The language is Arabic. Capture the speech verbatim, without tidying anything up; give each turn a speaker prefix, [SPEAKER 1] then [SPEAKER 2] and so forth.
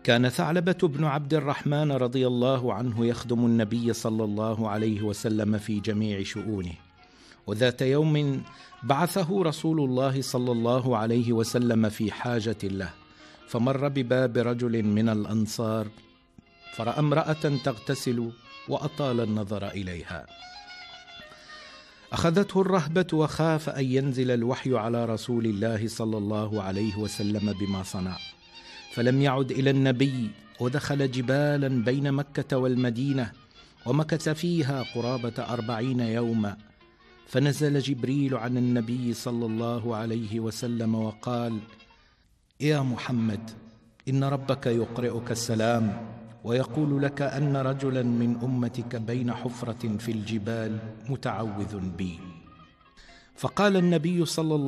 [SPEAKER 1] كان ثعلبة بن عبد الرحمن رضي الله عنه يخدم النبي صلى الله عليه وسلم في جميع شؤونه، وذات يوم بعثه رسول الله صلى الله عليه وسلم في حاجة له، فمر بباب رجل من الأنصار فرأى امرأة تغتسل وأطال النظر إليها، أخذته الرهبة وخاف أن ينزل الوحي على رسول الله صلى الله عليه وسلم بما صنع، فلم يعد إلى النبي، ودخل جبالا بين مكة والمدينة ومكث فيها قرابة أربعين يوما، فنزل جبريل عن النبي صلى الله عليه وسلم وقال: يا محمد، إن ربك يقرئك السلام ويقول لك أن رجلا من أمتك بين حفرة في الجبال متعوذ بي. فقال النبي صلى الله